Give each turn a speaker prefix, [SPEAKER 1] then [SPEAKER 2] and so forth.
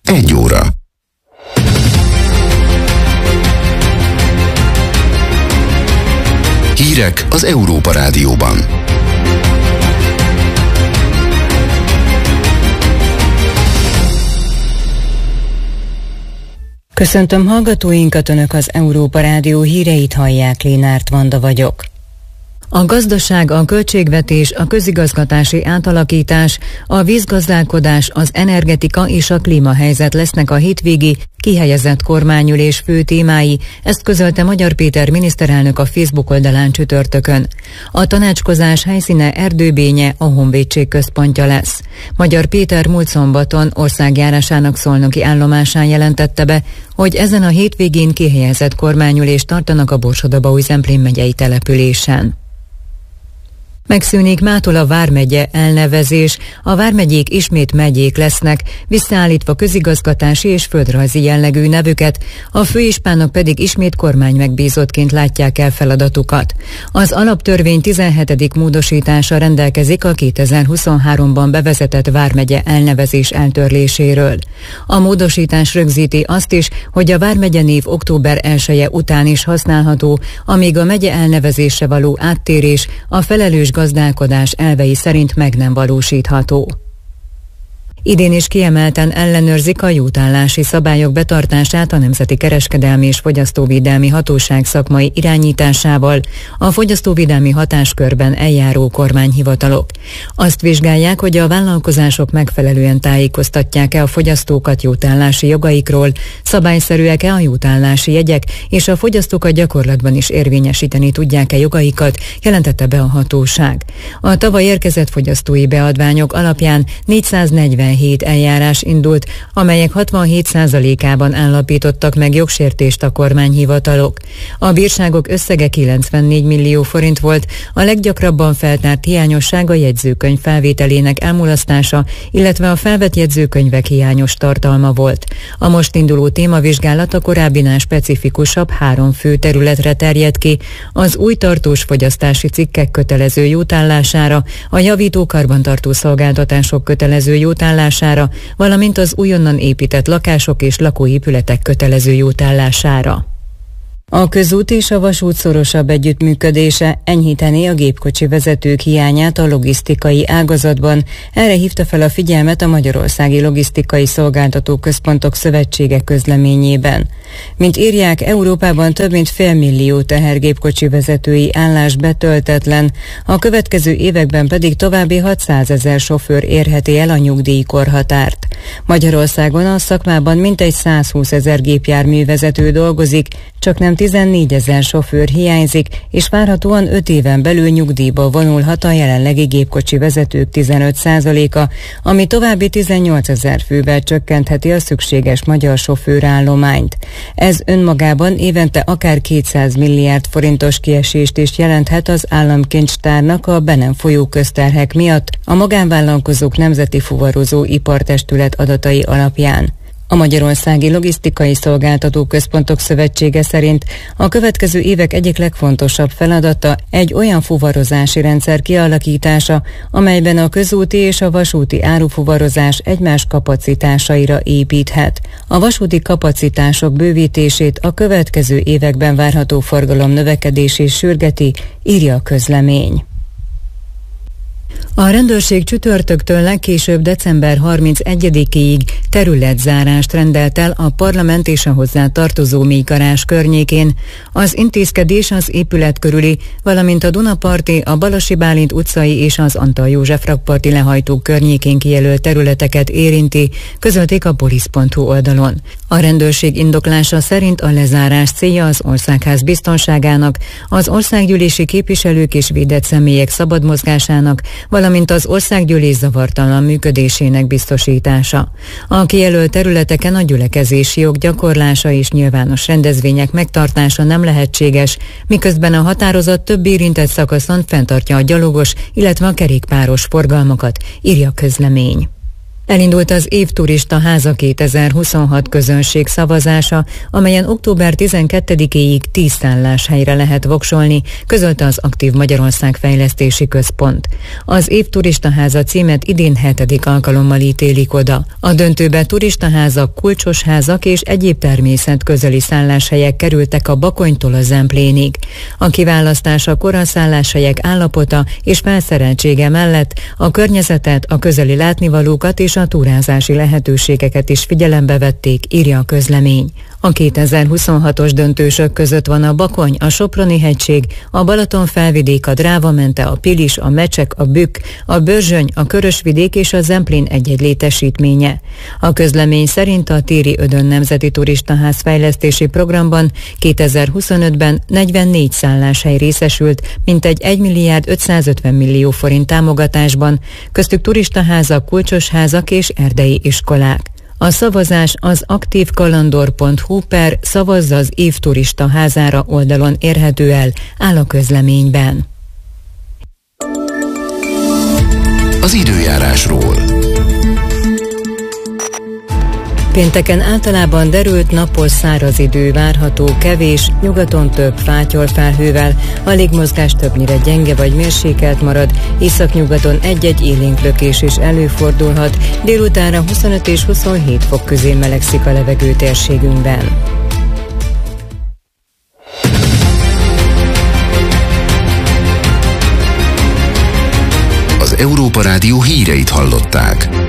[SPEAKER 1] 1 óra. Hírek az Európa Rádióban.
[SPEAKER 2] Köszöntöm hallgatóinkat, Önök az Európa Rádió híreit hallják, Lénárt Vanda vagyok. A gazdaság, a költségvetés, a közigazgatási átalakítás, a vízgazdálkodás, az energetika és a klímahelyzet lesznek a hétvégi kihelyezett kormányülés fő témái, ezt közölte Magyar Péter miniszterelnök a Facebook oldalán csütörtökön. A tanácskozás helyszíne Erdőbénye, a Honvédség központja lesz. Magyar Péter múlt szombaton országjárásának szolnoki állomásán jelentette be, hogy ezen a hétvégén kihelyezett kormányülést tartanak a Borsod-Abaúj-Zemplén megyei településen. Megszűnik mától a vármegye elnevezés, a vármegyék ismét megyék lesznek, visszaállítva közigazgatási és földrajzi jellegű nevüket, a főispánok pedig ismét kormánymegbízottként látják el feladatukat. Az alaptörvény 17. módosítása rendelkezik a 2023-ban bevezetett vármegye elnevezés eltörléséről. A módosítás rögzíti azt is, hogy a vármegye név október 1-e után is használható, amíg a megye elnevezésre való áttérés a felelős gazdálkodás elvei szerint meg nem valósítható. Idén is kiemelten ellenőrzik a jótállási szabályok betartását a Nemzeti Kereskedelmi és Fogyasztóvédelmi Hatóság szakmai irányításával a fogyasztóvédelmi hatáskörben eljáró kormányhivatalok. Azt vizsgálják, hogy a vállalkozások megfelelően tájékoztatják-e a fogyasztókat jótállási jogaikról, szabályszerűek-e a jótállási jegyek, és a fogyasztókat gyakorlatban is érvényesíteni tudják-e jogaikat, jelentette be a hatóság. A tavaly érkezett fogyasztói beadványok alapján 447 eljárás indult, amelyek 67%-ában állapítottak meg jogsértést a kormányhivatalok. A bírságok összege 94 millió forint volt, a leggyakrabban feltárt hiányosság a jegyzőkönyv felvételének elmulasztása, illetve a felvett jegyzőkönyvek hiányos tartalma volt. A most induló témavizsgálat a korábbinál specifikusabb 3 fő területre terjed ki: az új tartós fogyasztási cikkek kötelező jótállására, a javító karbantartó szolgáltatások kötelező jótállására, valamint az újonnan épített lakások és lakóépületek kötelező jótállására. A közút és a vasút szorosabb együttműködése enyhítené a gépkocsi vezetők hiányát a logisztikai ágazatban. Erre hívta fel a figyelmet a Magyarországi Logisztikai Szolgáltató Központok Szövetsége közleményében. Mint írják, Európában több mint 500 000 tehergépkocsi vezetői állás betöltetlen, a következő években pedig további 600 000 sofőr érheti el a nyugdíjkorhatárt. Magyarországon a szakmában mintegy 120 000 gépjárművezető dolgozik, csak nem 14 000 sofőr hiányzik, és várhatóan 5 éven belül nyugdíjba vonulhat a jelenlegi gépkocsi vezetők 15%-a, ami további 18 000 fővel csökkentheti a szükséges magyar sofőrállományt. Ez önmagában évente akár 200 milliárd forintos kiesést is jelenthet az államkincstárnak a be nem folyó közterhek miatt, a magánvállalkozók nemzeti fuvarozó ipartestület adatai alapján. A Magyarországi Logisztikai Szolgáltató Központok Szövetsége szerint a következő évek egyik legfontosabb feladata egy olyan fuvarozási rendszer kialakítása, amelyben a közúti és a vasúti árufuvarozás egymás kapacitásaira építhet. A vasúti kapacitások bővítését a következő években várható forgalom növekedés is sürgeti, írja a közlemény. A rendőrség csütörtöktől legkésőbb december 31-ig területzárást rendelt el a parlament és a hozzá tartozó mélygarázs környékén. Az intézkedés az épület körüli, valamint a Dunaparti, a Balasi Bálint utcai és az Antal József rakparti lehajtó környékén kijelölt területeket érinti, közölték a polisz.hu oldalon. A rendőrség indoklása szerint a lezárás célja az országház biztonságának, az országgyűlési képviselők és védett személyek szabad mozgásának, valamint az országgyűlés zavartalan működésének biztosítása. A kijelölt területeken a gyülekezési jog gyakorlása és nyilvános rendezvények megtartása nem lehetséges, miközben a határozat több érintett szakaszon fenntartja a gyalogos, illetve a kerékpáros forgalmakat, írja a közlemény. Elindult az Évturista Háza 2026 közönség szavazása, amelyen október 12-éig 10 szálláshelyre lehet voksolni, közölte az Aktív Magyarország Fejlesztési Központ. Az Évturista Háza címet idén 7. alkalommal ítélik oda. A döntőbe turistaházak, kulcsos házak és egyéb természetközeli szálláshelyek kerültek a Bakonytól a Zemplénig. A kiválasztásakor a szálláshelyek állapota és felszereltsége mellett a környezetet, a közeli látnivalókat és a túrázási lehetőségeket is figyelembe vették, írja a közlemény. A 2026-os döntősök között van a Bakony, a Soproni-hegység, a Balaton-felvidék, a Dráva-mente, a Pilis, a Mecsek, a Bükk, a Börzsöny, a Körösvidék és a Zemplén egy-egy létesítménye. A közlemény szerint a Téri Ödön Nemzeti Turistaház fejlesztési programban 2025-ben 44 szálláshely részesült, mintegy 1 milliárd 550 millió forint támogatásban, köztük turistaházak, kulcsos házak és erdei iskolák. A szavazás az aktívkalandor.hu/szavazza az Évturista házára oldalon érhető el, áll a közleményben.
[SPEAKER 1] Az időjárásról.
[SPEAKER 2] Pénteken általában derült, napos, száraz idő várható, kevés, nyugaton több fátyolfelhővel, a légmozgás többnyire gyenge vagy mérsékelt marad, északnyugaton egy-egy élénk lökés is előfordulhat, délutánra 25 és 27 fok közé melegszik a levegő térségünkben.
[SPEAKER 1] Az Európa Rádió híreit hallották.